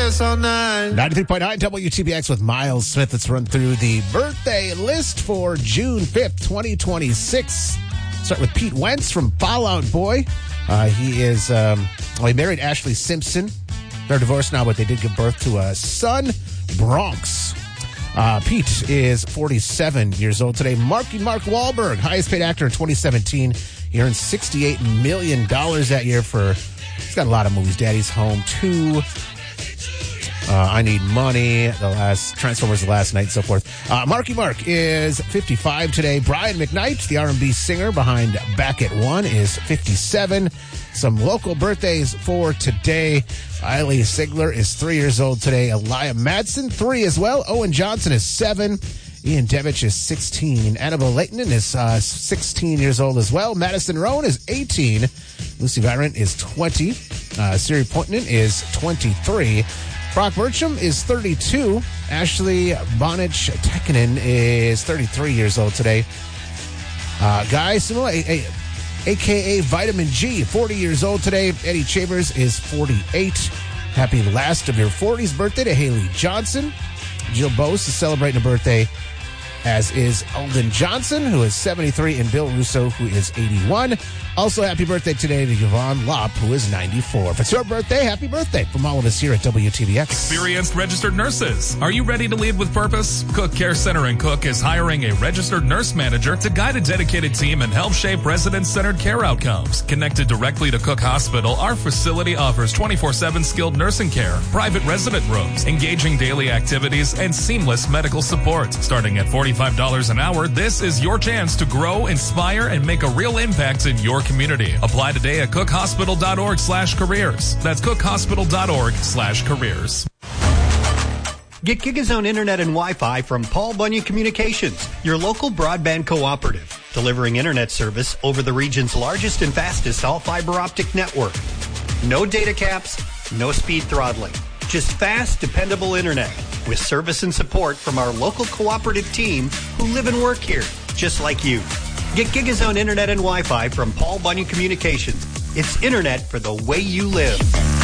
dance all night. 93.9 WTBX with Miles Smith. Let's run through the birthday list for June 5th, 2026. Start with Pete Wentz from Fall Out Boy. He married Ashley Simpson. They're divorced now, but they did give birth to a son, Bronx. Pete is 47 years old today. Mark Wahlberg, highest paid actor in 2017. He earned $68 million that year he's got a lot of movies. Daddy's Home 2, I Need Money, Transformers The Last Night, and so forth. Mark is 55 today. Brian McKnight, the R&B singer behind Back at One, is 57. Some local birthdays for today. Eiley Sigler is 3 years old today. Elia Madsen, 3 as well. Owen Johnson is 7. Ian Devich is 16. Annabelle Layton is 16 years old as well. Madison Rowan is 18. Lucy Virant is 20. Siri Poitinen is 23. Brock Burcham is 32. Ashley Bonich Tekkanen is 33 years old today. Guy Simula, a.k.a. Vitamin G, 40 years old today. Eddie Chambers is 48. Happy last of your 40s birthday to Haley Johnson. Jill Bose is celebrating a birthday, as is Alden Johnson, who is 73, and Bill Russo, who is 81. Also, happy birthday today to Yvonne Lopp, who is 94. If it's your birthday, happy birthday from all of us here at WTBX. Experienced registered nurses. Are you ready to lead with purpose? Cook Care Center in Cook is hiring a registered nurse manager to guide a dedicated team and help shape resident-centered care outcomes. Connected directly to Cook Hospital, our facility offers 24/7 skilled nursing care, private resident rooms, engaging daily activities, and seamless medical support. Starting at $45 an hour, this is your chance to grow, inspire, and make a real impact in your community. Apply today at cookhospital.org/careers. That's cookhospital.org/careers. Get GigaZone Internet and Wi-Fi from Paul Bunyan Communications, your local broadband cooperative, delivering internet service over the region's largest and fastest all-fiber optic network. No data caps, no speed throttling, just fast, dependable internet with service and support from our local cooperative team who live and work here, just like you. Get GigaZone Internet and Wi-Fi from Paul Bunyan Communications. It's internet for the way you live.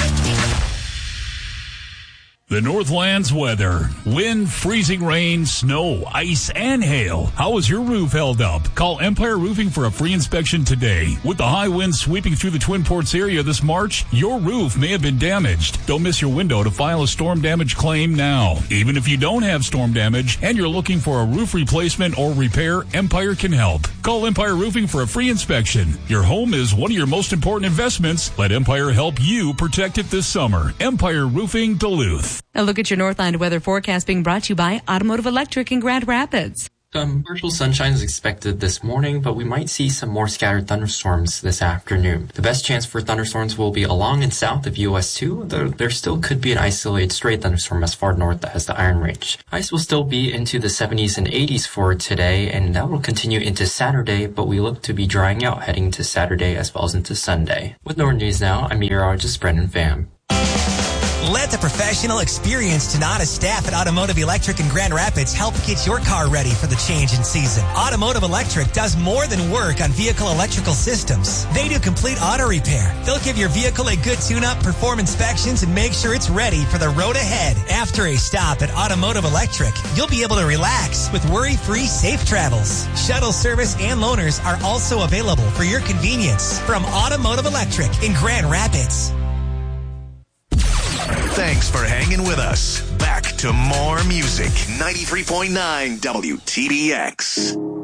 The Northlands weather. Wind, freezing rain, snow, ice, and hail. How is your roof held up? Call Empire Roofing for a free inspection today. With the high winds sweeping through the Twin Ports area this March, your roof may have been damaged. Don't miss your window to file a storm damage claim now. Even if you don't have storm damage and you're looking for a roof replacement or repair, Empire can help. Call Empire Roofing for a free inspection. Your home is one of your most important investments. Let Empire help you protect it this summer. Empire Roofing, Duluth. A look at your Northland weather forecast being brought to you by Automotive Electric in Grand Rapids. Partial sunshine is expected this morning, but we might see some more scattered thunderstorms this afternoon. The best chance for thunderstorms will be along and south of US 2, though there still could be an isolated stray thunderstorm as far north as the Iron Range. Ice will still be into the 70s and 80s for today, and that will continue into Saturday, but we look to be drying out heading to Saturday as well as into Sunday. With Northern News Now, I'm meteorologist Brendan Pham. Let the professional, experienced Tanada staff at Automotive Electric in Grand Rapids help get your car ready for the change in season. Automotive Electric does more than work on vehicle electrical systems. They do complete auto repair. They'll give your vehicle a good tune-up, perform inspections, and make sure it's ready for the road ahead. After a stop at Automotive Electric, you'll be able to relax with worry-free safe travels. Shuttle service and loaners are also available for your convenience from Automotive Electric in Grand Rapids. Thanks for hanging with us. Back to more music. 93.9 WTBX.